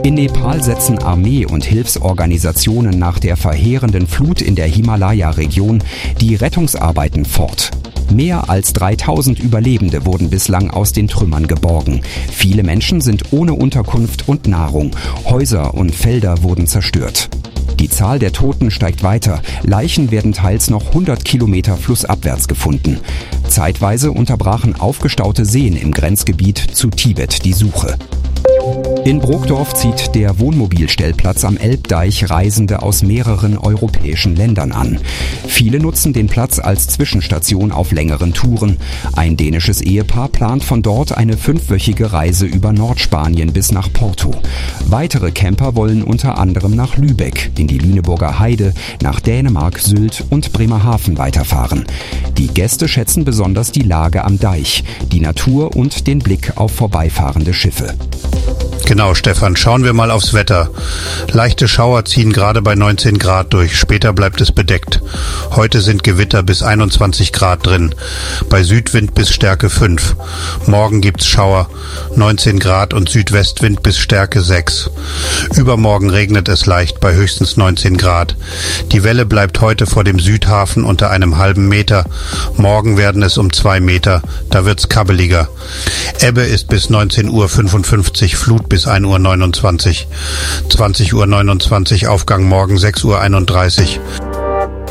In Nepal setzen Armee und Hilfsorganisationen nach der verheerenden Flut in der Himalaya-Region die Rettungsarbeiten fort. Mehr als 3000 Überlebende wurden bislang aus den Trümmern geborgen. Viele Menschen sind ohne Unterkunft und Nahrung. Häuser und Felder wurden zerstört. Die Zahl der Toten steigt weiter. Leichen werden teils noch 100 Kilometer flussabwärts gefunden. Zeitweise unterbrachen aufgestaute Seen im Grenzgebiet zu Tibet die Suche. In Brokdorf zieht der Wohnmobilstellplatz am Elbdeich Reisende aus mehreren europäischen Ländern an. Viele nutzen den Platz als Zwischenstation auf längeren Touren. Ein dänisches Ehepaar plant von dort eine 5-wöchige Reise über Nordspanien bis nach Porto. Weitere Camper wollen unter anderem nach Lübeck, in die Lüneburger Heide, nach Dänemark, Sylt und Bremerhaven weiterfahren. Die Gäste schätzen besonders die Lage am Deich, die Natur und den Blick auf vorbeifahrende Schiffe. Genau, Stefan, schauen wir mal aufs Wetter. Leichte Schauer ziehen gerade bei 19 Grad durch, später bleibt es bedeckt. Heute sind Gewitter bis 21 Grad drin, bei Südwind bis Stärke 5. Morgen gibt's Schauer, 19 Grad und Südwestwind bis Stärke 6. Übermorgen regnet es leicht bei höchstens 19 Grad. Die Welle bleibt heute vor dem Südhafen unter einem halben Meter. Morgen werden es um 2 Meter, da wird's kabbeliger. Ebbe ist bis 19:55 Uhr, Flut bis 1:29 Uhr. 20:29 Uhr Aufgang morgen 6:31 Uhr.